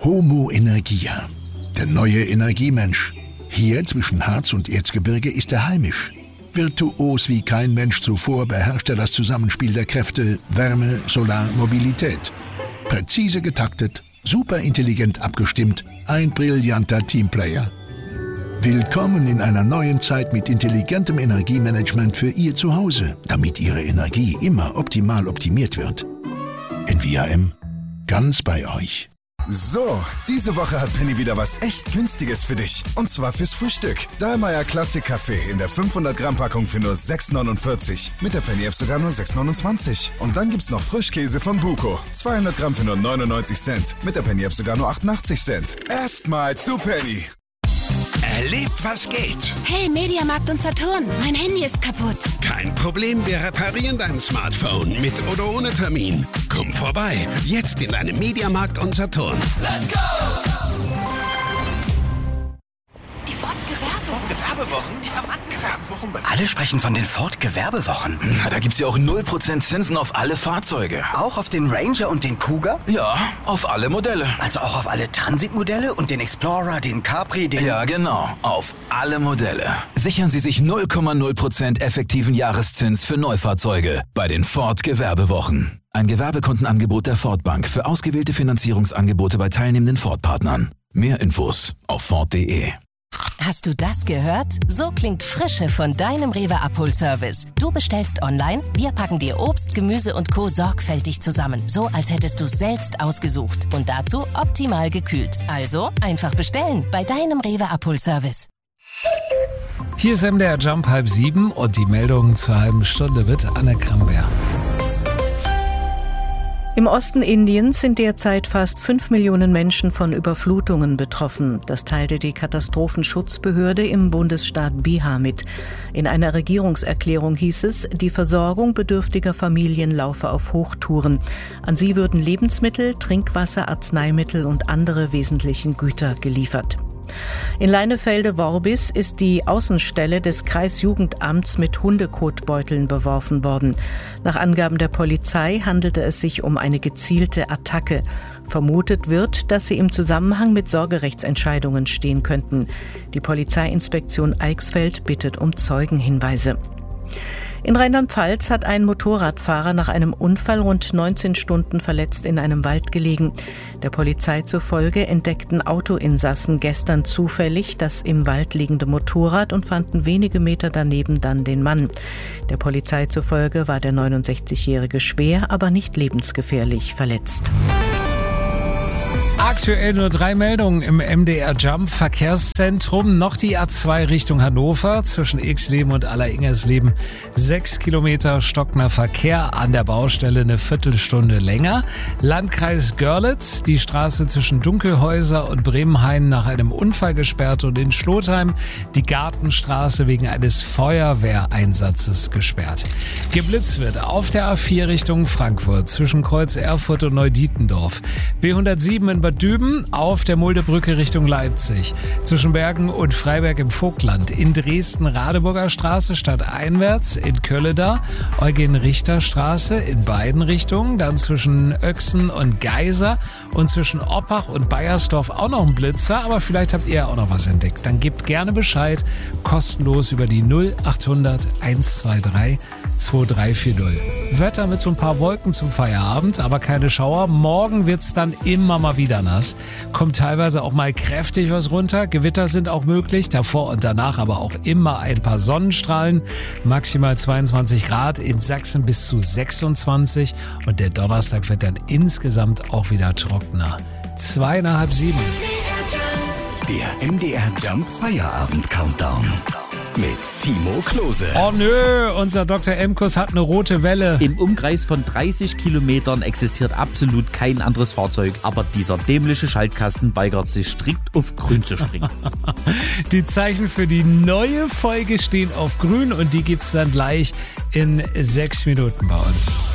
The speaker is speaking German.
Homo Energia, der neue Energiemensch. Hier zwischen Harz und Erzgebirge ist er heimisch. Virtuos wie kein Mensch zuvor beherrscht er das Zusammenspiel der Kräfte Wärme, Solar, Mobilität. Präzise getaktet, superintelligent abgestimmt, ein brillanter Teamplayer. Willkommen in einer neuen Zeit mit intelligentem Energiemanagement für Ihr Zuhause, damit Ihre Energie immer optimal optimiert wird. NVIM, ganz bei euch. So, diese Woche hat Penny wieder was echt Günstiges für dich. Und zwar fürs Frühstück. Dahlmeier Classic Kaffee in der 500 Gramm Packung für nur 6,49. Mit der Penny App sogar nur 6,29. Und dann gibt's noch Frischkäse von Buko. 200 Gramm für nur 99 Cent. Mit der Penny App sogar nur 88 Cent. Erstmal zu Penny. Erlebt, was geht. Hey, Mediamarkt und Saturn, mein Handy ist kaputt. Kein Problem, wir reparieren dein Smartphone mit oder ohne Termin. Komm vorbei, jetzt in deinem Mediamarkt und Saturn. Let's go! Die Ford-Gewerbewochen? Alle sprechen von den Ford-Gewerbewochen. Na, da gibt's ja auch 0% Zinsen auf alle Fahrzeuge. Auch auf den Ranger und den Cougar? Ja, auf alle Modelle. Also auch auf alle Transitmodelle und den Explorer, den Capri, den... Ja, genau, auf alle Modelle. Sichern Sie sich 0,0% effektiven Jahreszins für Neufahrzeuge bei den Ford-Gewerbewochen. Ein Gewerbekundenangebot der Ford Bank für ausgewählte Finanzierungsangebote bei teilnehmenden Ford-Partnern. Mehr Infos auf Ford.de. Hast du das gehört? So klingt Frische von deinem Rewe Abholservice. Du bestellst online, wir packen dir Obst, Gemüse und Co. sorgfältig zusammen. So, als hättest du es selbst ausgesucht. Und dazu optimal gekühlt. Also einfach bestellen bei deinem Rewe Abholservice. Hier ist MDR Jump 6:30 und die Meldung zur halben Stunde mit Anne Kramberg. Im Osten Indiens sind derzeit fast 5 Millionen Menschen von Überflutungen betroffen. Das teilte die Katastrophenschutzbehörde im Bundesstaat Bihar mit. In einer Regierungserklärung hieß es, die Versorgung bedürftiger Familien laufe auf Hochtouren. An sie würden Lebensmittel, Trinkwasser, Arzneimittel und andere wesentlichen Güter geliefert. In Leinefelde-Worbis ist die Außenstelle des Kreisjugendamts mit Hundekotbeuteln beworfen worden. Nach Angaben der Polizei handelte es sich um eine gezielte Attacke. Vermutet wird, dass sie im Zusammenhang mit Sorgerechtsentscheidungen stehen könnten. Die Polizeiinspektion Eichsfeld bittet um Zeugenhinweise. In Rheinland-Pfalz hat ein Motorradfahrer nach einem Unfall rund 19 Stunden verletzt in einem Wald gelegen. Der Polizei zufolge entdeckten Autoinsassen gestern zufällig das im Wald liegende Motorrad und fanden wenige Meter daneben dann den Mann. Der Polizei zufolge war der 69-Jährige schwer, aber nicht lebensgefährlich verletzt. Aktuell nur 3 Meldungen im MDR Jump Verkehrszentrum. Noch die A2 Richtung Hannover zwischen Exleben und Alleringers-Leben. 6 Kilometer stockender Verkehr an der Baustelle, eine Viertelstunde länger. Landkreis Görlitz, die Straße zwischen Dunkelhäuser und Bremenhain nach einem Unfall gesperrt und in Schlotheim die Gartenstraße wegen eines Feuerwehreinsatzes gesperrt. Geblitzt wird auf der A4 Richtung Frankfurt zwischen Kreuz Erfurt und Neudietendorf. B107 in Bad Düben auf der Muldebrücke Richtung Leipzig. Zwischen Bergen und Freiberg im Vogtland. In Dresden Radeburger Straße stadteinwärts. In Kölleda Eugen-Richter-Straße in beiden Richtungen. Dann zwischen Öchsen und Geiser. Und zwischen Oppach und Baiersdorf auch noch ein Blitzer. Aber vielleicht habt ihr auch noch was entdeckt. Dann gebt gerne Bescheid. Kostenlos über die 0800 123 2340. Wetter mit so ein paar Wolken zum Feierabend, aber keine Schauer. Morgen wird's dann immer mal wieder nass. Kommt teilweise auch mal kräftig was runter. Gewitter sind auch möglich. Davor und danach aber auch immer ein paar Sonnenstrahlen. Maximal 22 Grad. In Sachsen bis zu 26. Und der Donnerstag wird dann insgesamt auch wieder trockener. 6:30. Der MDR Jump Feierabend Countdown. Mit Timo Klose. Oh nö, unser Dr. Emkus hat eine rote Welle. Im Umkreis von 30 Kilometern existiert absolut kein anderes Fahrzeug, aber dieser dämliche Schaltkasten weigert sich strikt auf grün zu springen. Die Zeichen für die neue Folge stehen auf grün und die gibt's dann gleich in 6 Minuten bei uns.